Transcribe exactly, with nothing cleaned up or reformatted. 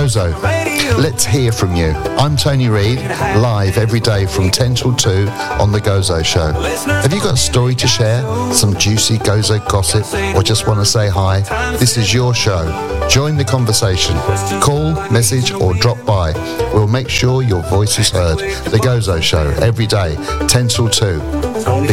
Gozo. Let's hear from you. I'm Tony Reid, live every day from ten till two on The Gozo Show. Have you got a story to share, some juicy Gozo gossip, or just want to say hi? This is your show. Join the conversation. Call, message, or drop by. We'll make sure your voice is heard. The Gozo Show, every day, ten till two.